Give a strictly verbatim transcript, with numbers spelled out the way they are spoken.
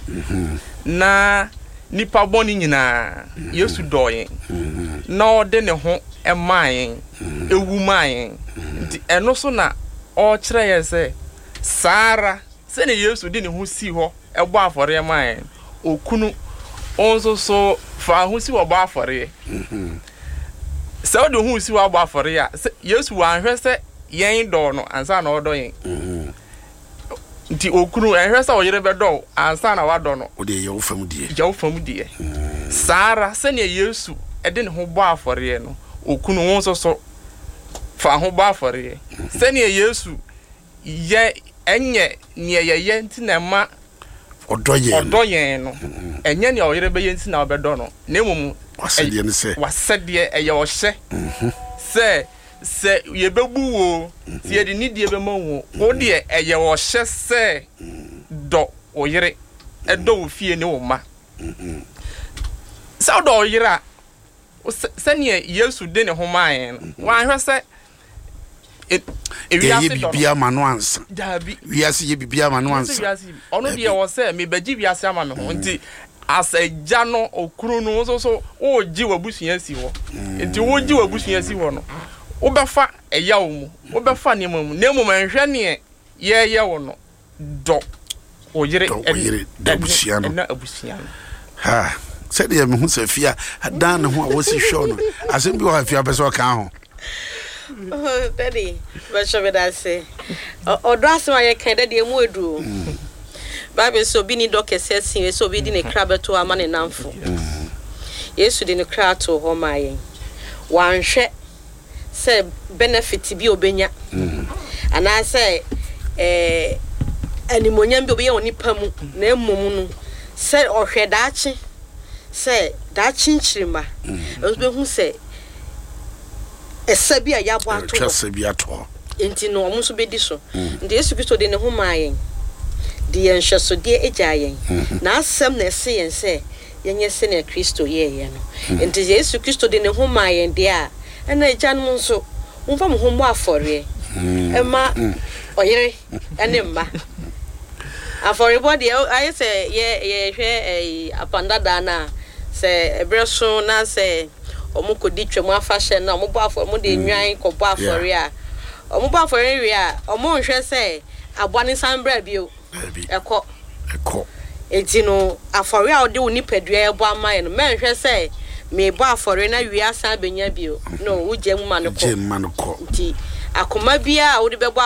na nipa boni nyina Yesu doyen na ode ne ho emayen ewu mayen nti eno so na o kire ye se Sara se ne Yesu di ne ho si ho ebo afore mayen okunu onso so fa ho si wo ba afore se o de ho si wo ba afore ya Yesu wa hwe se yen do no ansa na odo yen nti okunu ehwe se oyire bedo ansa na wado no ode ye wo fam die ye wo fam die Sara se ne Yesu ede ne ho bo afore no okunu onso so fa ho bo afore se ne Yesu ye enye ne ye ye nti na ma odoyen odoyen no enye ne oyire be ye nti na obedo no na emum wasede ne se wasede eye o hye se se ye bebu wo se ye de nidie be ma wo wo de eye wo hye se do oyire edo wo fie ne wo ma se do oyire se ne Yesu de ne ho mayen wa hwe se e wiase bibia ma no ansa dabi wiase ye bibia ma no ansa ono de wo se me bagi wiase ama me ho nti aseja no okuru no so so o ji wabusuya si ho nti wo ji wabusuya si ho no wo befa eya wo mu wo befa ne mu ne mu manhwe ne ye ye wo no do oyire oyire dabusuya no na abusuya no ha se de me hu se fia dan ne ho a wo si hwo no asem bi wo afia be so kan ho oh daddy but show me that say odo asema ye kan daddy emu edu Bible so bi ni doke sesin so bi di ne krabeto ama ne namfo Yesu di ne krato ho mayen wanhwe se benefit bi obenya ana se eh animonyam bi obeya onipa mu na emom no se ohwe daachi se daachi nchirima enso be hu se esabi ayabo ato esabi ato enti no omo so be di so ndi Yesu Kristo di ne ho mayen di yenhwe so di ejayen na asem na ese yen se yenye se na Kristo ye ye no enti Yesu Kristo di ne ho mayen di a ena ejanum nso umfa mo ho mo afore ema oyire ene mma afore body ayi se ye ye hwe eh apanda da na se ebreso na se omukodi twemu afahye na omo bo afore mo de nwan ko bo afore a omo bo afore wi a omo nhwe se abwane sanbra bio eko eko etino afore a ode oni padua ebo amaye no menhwe se me bo afore na wi asan benya bio no uje mu manoko je manoko nti akoma bia a ode bebo